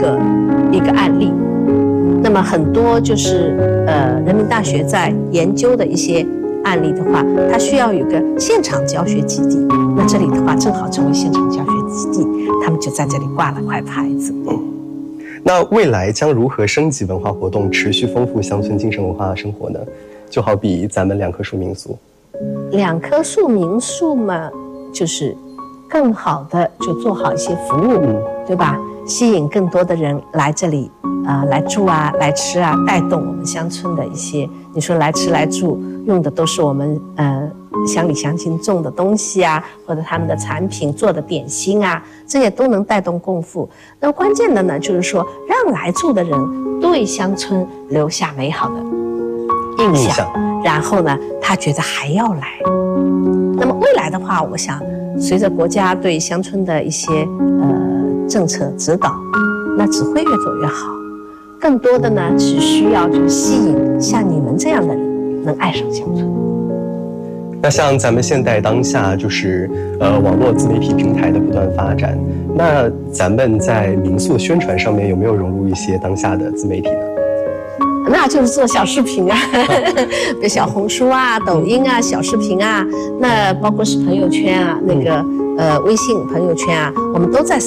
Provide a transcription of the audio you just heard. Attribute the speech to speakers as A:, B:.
A: 一个案例。那么很多就是人民大学在研究的一些案例的话，它需要有个现场教学基地。那这里的话正好成为现场教学基地，他们就在这里挂了块牌子。
B: 那未来将如何升级文化活动，持续丰富乡村精神文化生活呢？就好比咱们2棵树民宿
A: ，2棵树民宿嘛，就是更好的就做好一些服务，对吧？吸引更多的人来这里来住啊，来吃啊，带动我们乡村的一些，你说来吃来住，用的都是我们乡里乡亲种的东西啊，或者他们的产品做的点心啊，这些都能带动共富。那么关键的呢，就是说让来住的人对乡村留下美好的印象，然后呢，他觉得还要来。那么未来的话，我想随着国家对乡村的一些政策指导，那只会越走越好。更多的呢，只需要就是吸引像你们这样的人能爱上乡村。
B: 那像咱们现代当下就是网络自媒体平台的不断发展，那咱们在民宿宣传上面有没有融入一些当下的自媒体呢？
A: 那就是做小视频啊，比如小红书啊、抖音啊、小视频啊，那包括是朋友圈啊，那个微信朋友圈啊，我们都在